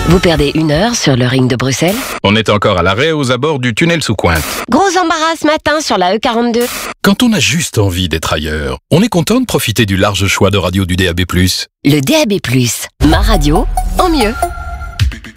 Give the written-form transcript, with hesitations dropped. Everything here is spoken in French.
Vous perdez 1 heure sur le ring de Bruxelles. On est encore à l'arrêt aux abords du tunnel sous Cointe. Gros embarras ce matin sur la E42. Quand on a juste envie d'être ailleurs, on est content de profiter du large choix de radio du DAB+. Le DAB+, ma radio en mieux.